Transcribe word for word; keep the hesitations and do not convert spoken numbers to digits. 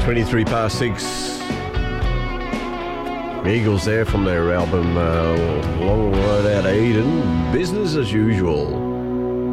twenty-three past six. Eagles there from their album uh, Long Road Out of Eden. Business as usual.